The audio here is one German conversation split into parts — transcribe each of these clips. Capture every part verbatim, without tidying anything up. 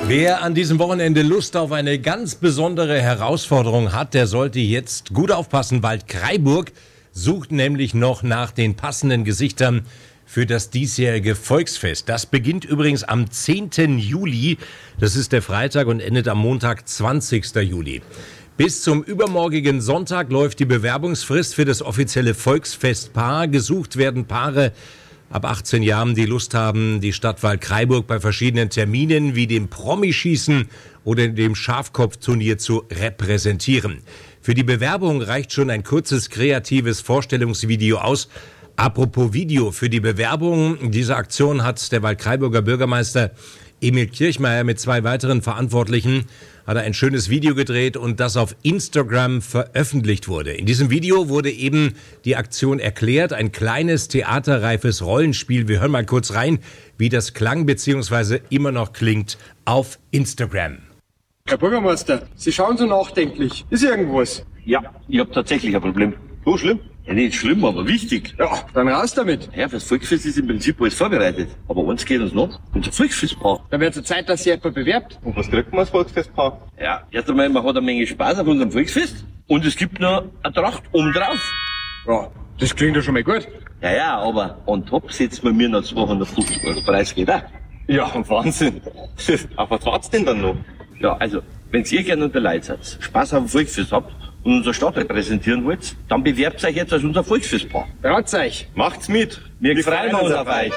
Wer an diesem Wochenende Lust auf eine ganz besondere Herausforderung hat, der sollte jetzt gut aufpassen. Waldkraiburg sucht nämlich noch nach den passenden Gesichtern für das diesjährige Volksfest. Das beginnt übrigens am zehnten Juli. Das ist der Freitag und endet am Montag, zwanzigsten Juli. Bis zum übermorgigen Sonntag läuft die Bewerbungsfrist für das offizielle Volksfestpaar. Gesucht werden Paare ab achtzehn Jahren, die Lust haben, die Stadt Waldkraiburg bei verschiedenen Terminen wie dem Promischießen oder dem Schafkopfturnier zu repräsentieren. Für die Bewerbung reicht schon ein kurzes kreatives Vorstellungsvideo aus. Apropos Video, für die Bewerbung dieser Aktion hat der Waldkraiburger Bürgermeister Emil Kirchmeier mit zwei weiteren Verantwortlichen hat er ein schönes Video gedreht und das auf Instagram veröffentlicht wurde. In diesem Video wurde eben die Aktion erklärt, ein kleines theaterreifes Rollenspiel. Wir hören mal kurz rein, wie das klang bzw. immer noch klingt auf Instagram. Herr Bürgermeister, Sie schauen so nachdenklich. Ist irgendwas? Ja, ich hab tatsächlich ein Problem. So schlimm? Ja, nicht schlimm, aber wichtig. Ja, dann raus damit. Ja, fürs Volksfest ist im Prinzip alles vorbereitet. Aber eins geht uns noch. Unser Volksfestpaar. Dann wird es Zeit, dass sich jemand bewerbt. Und was kriegt man als Volksfestpaar? Ja, erst einmal, man hat eine Menge Spaß auf unserem Volksfest. Und es gibt noch eine Tracht obendrauf. Ja, das klingt ja schon mal gut. Ja, ja, aber on top setzen wir mir noch zweihundertfünfzig Euro Preis, geht auch. Ja, Wahnsinn. Auf was wart's denn dann noch? Ja, also, wenn ihr gerne unter Leute seid, Spaß auf dem Volksfest habt und unsere Stadt repräsentieren wollt, dann bewerbt euch jetzt als unser Volksfestpaar. Traut's euch. Macht's mit. Wir, wir freuen uns auf euch.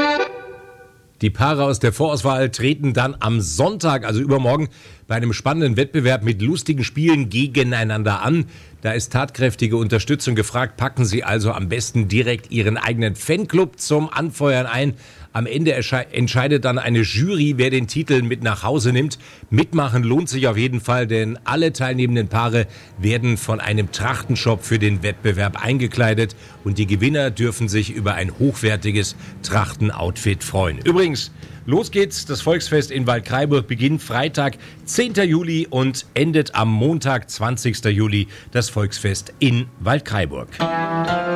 Die Paare aus der Vorauswahl treten dann am Sonntag, also übermorgen, bei einem spannenden Wettbewerb mit lustigen Spielen gegeneinander an. Da ist tatkräftige Unterstützung gefragt. Packen Sie also am besten direkt Ihren eigenen Fanclub zum Anfeuern ein. Am Ende entscheidet dann eine Jury, wer den Titel mit nach Hause nimmt. Mitmachen lohnt sich auf jeden Fall, denn alle teilnehmenden Paare werden von einem Trachtenshop für den Wettbewerb eingekleidet und die Gewinner dürfen sich über ein hochwertiges Trachtenoutfit freuen. Übrigens, los geht's. Das Volksfest in Waldkraiburg beginnt Freitag, zehnten Juli und endet am Montag, zwanzigsten Juli. Das Volksfest in Waldkraiburg.